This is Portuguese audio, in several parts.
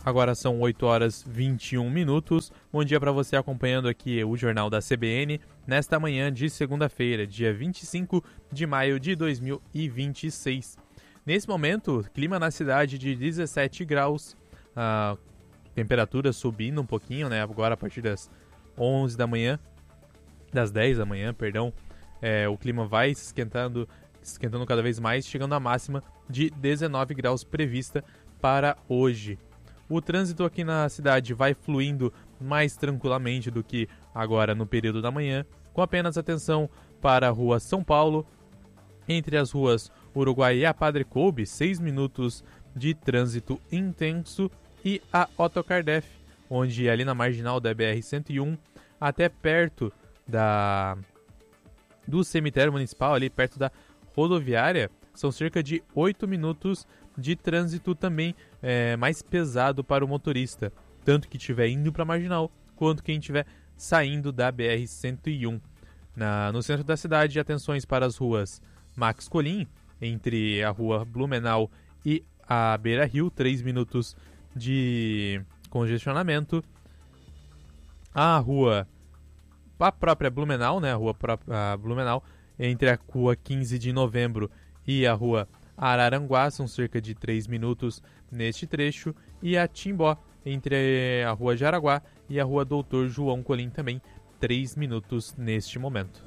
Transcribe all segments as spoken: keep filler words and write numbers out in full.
Agora são oito horas e vinte e um minutos. Bom dia para você acompanhando aqui o Jornal da C B N nesta manhã de segunda-feira, dia vinte e cinco de maio de dois mil e vinte e seis. Nesse momento, clima na cidade de dezessete graus, a temperatura subindo um pouquinho, né? Agora a partir das onze da manhã, das dez da manhã, perdão, é, o clima vai se esquentando, esquentando cada vez mais, chegando à máxima de dezenove graus prevista para hoje. O trânsito aqui na cidade vai fluindo mais tranquilamente do que agora no período da manhã, com apenas atenção para a rua São Paulo, entre as ruas Uruguai e a Padre Coube, seis minutos de trânsito intenso, e a Otto Kardec, onde ali na marginal da B R cento e um, até perto da, do cemitério municipal, ali perto da rodoviária, são cerca de oito minutos de trânsito também é, mais pesado para o motorista, tanto que estiver indo para a marginal, quanto quem estiver saindo da B R cento e um. Na, no centro da cidade, atenções para as ruas Max Colim, entre a rua Blumenau e a Beira Rio, três minutos de congestionamento. A rua, a própria Blumenau, né, a rua própria, a Blumenau, entre a rua quinze de novembro e a rua Araranguá, são cerca de três minutos neste trecho, e a Timbó, entre a rua Jaraguá e a rua Doutor João Colim, também três minutos neste momento.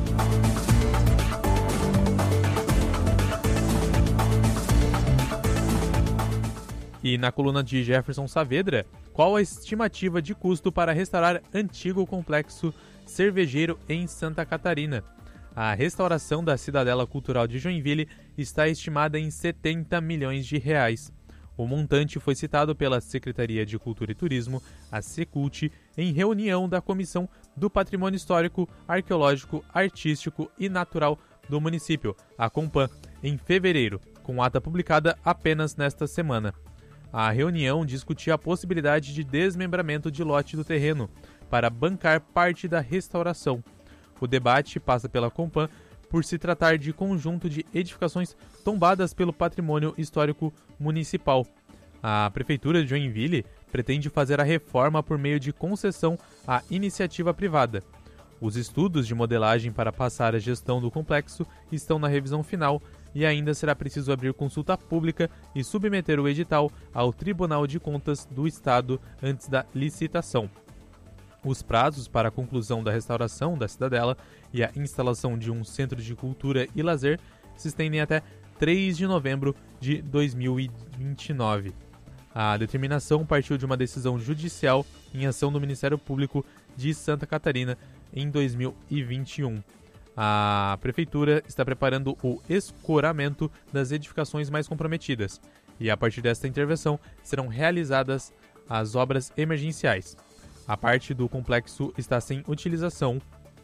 E na coluna de Jefferson Saavedra, qual a estimativa de custo para restaurar antigo complexo cervejeiro em Santa Catarina? A restauração da Cidadela Cultural de Joinville está estimada em setenta milhões de reais. O montante foi citado pela Secretaria de Cultura e Turismo, a Secult, em reunião da Comissão do Patrimônio Histórico, Arqueológico, Artístico e Natural do município, a Compan, em fevereiro, com ata publicada apenas nesta semana. A reunião discutia a possibilidade de desmembramento de lote do terreno para bancar parte da restauração. O debate passa pela Compan por se tratar de conjunto de edificações tombadas pelo patrimônio histórico municipal. A Prefeitura de Joinville pretende fazer a reforma por meio de concessão à iniciativa privada. Os estudos de modelagem para passar a gestão do complexo estão na revisão final e ainda será preciso abrir consulta pública e submeter o edital ao Tribunal de Contas do Estado antes da licitação. Os prazos para a conclusão da restauração da Cidadela e a instalação de um centro de cultura e lazer se estendem até três de novembro de dois mil e vinte e nove. A determinação partiu de uma decisão judicial em ação do Ministério Público de Santa Catarina em dois mil e vinte e um. A Prefeitura está preparando o escoramento das edificações mais comprometidas e, a partir desta intervenção, serão realizadas as obras emergenciais. A parte do complexo está sem utilização.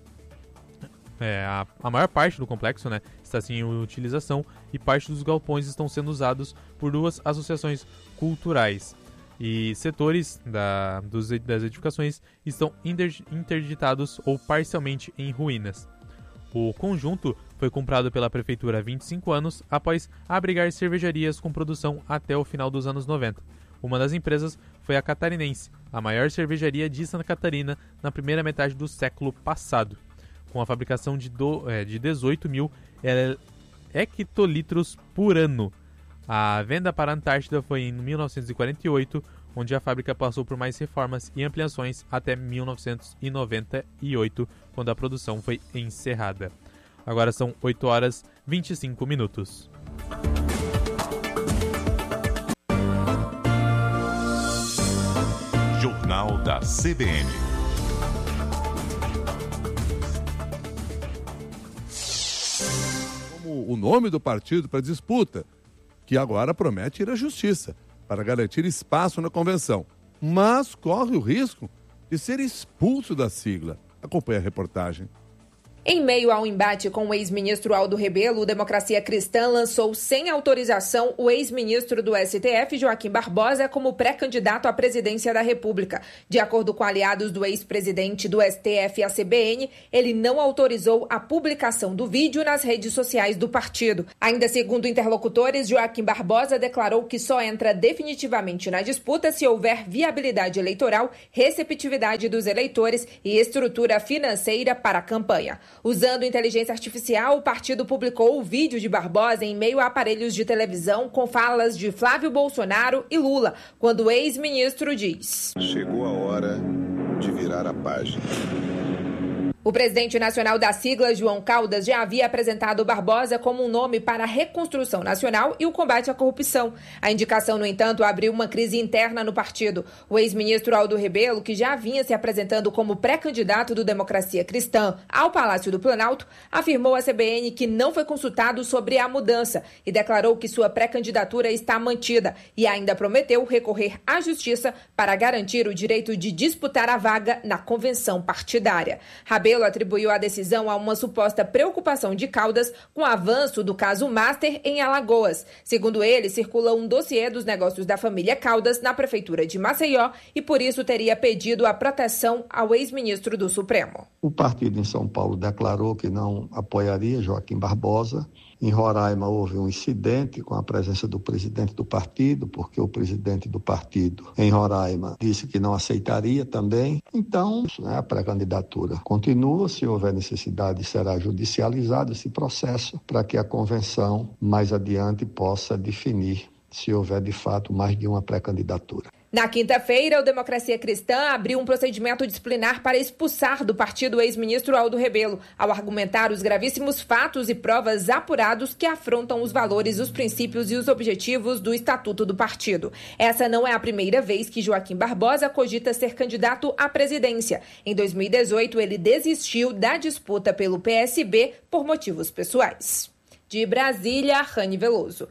É, a, a maior parte do complexo, né, está sem utilização e parte dos galpões estão sendo usados por duas associações culturais. E setores da, dos, das edificações estão interditados ou parcialmente em ruínas. O conjunto foi comprado pela Prefeitura há vinte e cinco anos após abrigar cervejarias com produção até o final dos anos noventa. Uma das empresas foi a Catarinense, a maior cervejaria de Santa Catarina na primeira metade do século passado, com a fabricação de, do, é, de dezoito mil hectolitros por ano. A venda para a Antártida foi em mil novecentos e quarenta e oito, onde a fábrica passou por mais reformas e ampliações até mil novecentos e noventa e oito, quando a produção foi encerrada. Agora são oito horas e vinte e cinco minutos. Jornal da C B N. Como o nome do partido para disputa, que agora promete ir à justiça para garantir espaço na convenção, mas corre o risco de ser expulso da sigla. Acompanhe a reportagem. Em meio ao embate com o ex-ministro Aldo Rebelo, o Democracia Cristã lançou sem autorização o ex-ministro do S T F, Joaquim Barbosa, como pré-candidato à presidência da República. De acordo com aliados do ex-presidente do S T F e A C B N, ele não autorizou a publicação do vídeo nas redes sociais do partido. Ainda segundo interlocutores, Joaquim Barbosa declarou que só entra definitivamente na disputa se houver viabilidade eleitoral, receptividade dos eleitores e estrutura financeira para a campanha. Usando inteligência artificial, o partido publicou o vídeo de Barbosa em meio a aparelhos de televisão com falas de Flávio Bolsonaro e Lula, quando o ex-ministro diz: chegou a hora de virar a página. O presidente nacional da sigla, João Caldas, já havia apresentado Barbosa como um nome para a reconstrução nacional e o combate à corrupção. A indicação, no entanto, abriu uma crise interna no partido. O ex-ministro Aldo Rebelo, que já vinha se apresentando como pré-candidato do Democracia Cristã ao Palácio do Planalto, afirmou à C B N que não foi consultado sobre a mudança e declarou que sua pré-candidatura está mantida e ainda prometeu recorrer à justiça para garantir o direito de disputar a vaga na convenção partidária. Rebelo atribuiu a decisão a uma suposta preocupação de Caldas com o avanço do caso Master em Alagoas. Segundo ele, circula um dossiê dos negócios da família Caldas na prefeitura de Maceió e por isso teria pedido a proteção ao ex-ministro do Supremo. O partido em São Paulo declarou que não apoiaria Joaquim Barbosa. Em Roraima houve um incidente com a presença do presidente do partido, porque o presidente do partido em Roraima disse que não aceitaria também. Então, né, a pré-candidatura continua. Se houver necessidade, será judicializado esse processo para que a convenção mais adiante possa definir se houver de fato mais de uma pré-candidatura. Na quinta-feira, o Democracia Cristã abriu um procedimento disciplinar para expulsar do partido o ex-ministro Aldo Rebelo, ao argumentar os gravíssimos fatos e provas apurados que afrontam os valores, os princípios e os objetivos do Estatuto do partido. Essa não é a primeira vez que Joaquim Barbosa cogita ser candidato à presidência. Em dois mil e dezoito, ele desistiu da disputa pelo P S B por motivos pessoais. De Brasília, Rani Veloso.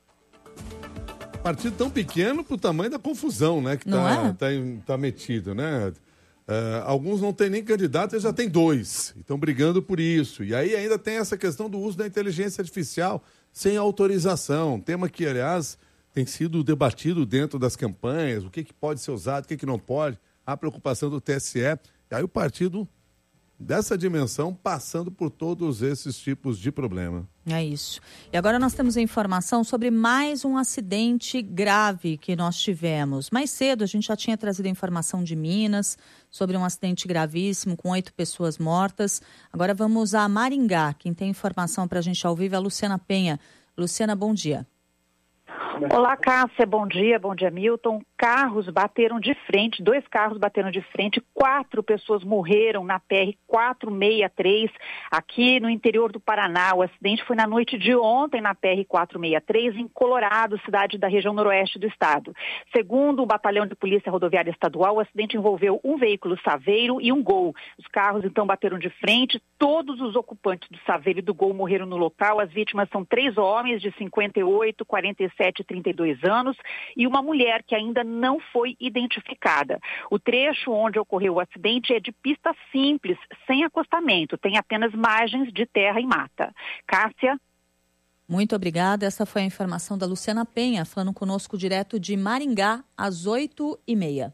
Partido tão pequeno pro tamanho da confusão, né? Que não tá, é? tá, tá metido, né? Uh, alguns não têm nem candidato, eles já têm dois. Estão brigando por isso. E aí ainda tem essa questão do uso da inteligência artificial sem autorização. Tema que, aliás, tem sido debatido dentro das campanhas. O que, que pode ser usado, o que, que não pode. A preocupação do T S E. E aí o partido dessa dimensão passando por todos esses tipos de problema. É isso. E agora nós temos a informação sobre mais um acidente grave que nós tivemos. Mais cedo a gente já tinha trazido a informação de Minas sobre um acidente gravíssimo com oito pessoas mortas. Agora vamos a Maringá. Quem tem informação para a gente ao vivo é a Luciana Penha. Luciana, bom dia. Olá, Cássia, bom dia, bom dia, Milton. Carros bateram de frente, dois carros bateram de frente, quatro pessoas morreram na P R quatrocentos e sessenta e três, aqui no interior do Paraná. O acidente foi na noite de ontem na P R quatrocentos e sessenta e três, em Colorado, cidade da região noroeste do estado. Segundo o Batalhão de Polícia Rodoviária Estadual, o acidente envolveu um veículo Saveiro e um Gol. Os carros, então, bateram de frente. Todos os ocupantes do Saveiro e do Gol morreram no local. As vítimas são três homens de cinquenta e oito, quarenta e sete e trinta e dois anos e uma mulher que ainda não foi identificada. O trecho onde ocorreu o acidente é de pista simples, sem acostamento. Tem apenas margens de terra e mata. Cássia? Muito obrigada. Essa foi a informação da Luciana Penha, falando conosco direto de Maringá, às oito e meia.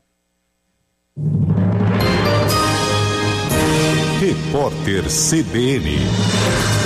Repórter C B N.